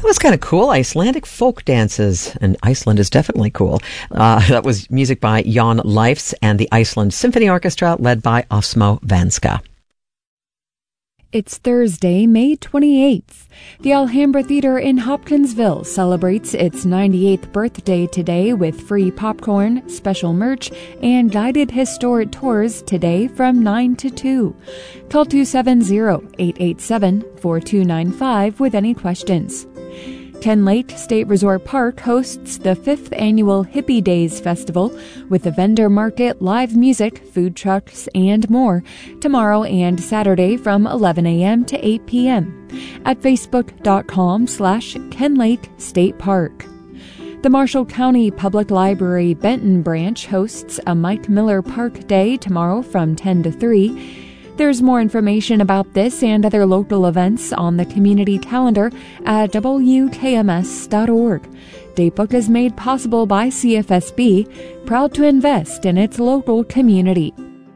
was kind of cool. Icelandic folk dances, and Iceland is definitely cool. That was music by Jan Leifs and the Iceland Symphony Orchestra, led by Osmo Vanska. It's Thursday, May 28th. The Alhambra Theater in Hopkinsville celebrates its 98th birthday today with free popcorn, special merch, and guided historic tours today from 9 to 2. Call 270-887-4295 with any questions. Ken Lake State Resort Park hosts the 5th annual Hippie Days Festival with a vendor market, live music, food trucks, and more tomorrow and Saturday from 11 a.m. to 8 p.m. at facebook.com/Ken Lake State Park. The Marshall County Public Library Benton branch hosts a Mike Miller Park Day tomorrow from 10 to 3. There's more information about this and other local events on the community calendar at wkms.org. Datebook is made possible by CFSB, proud to invest in its local community.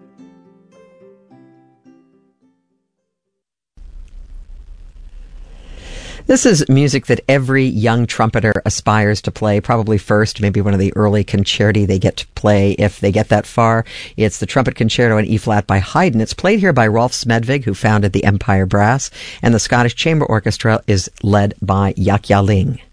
This is music that every young trumpeter aspires to play, probably first, maybe one of the early concerti they get to play if they get that far. It's the Trumpet Concerto in E-flat by Haydn. It's played here by Rolf Smedvig, who founded the Empire Brass, and the Scottish Chamber Orchestra is led by Jacques Jalling.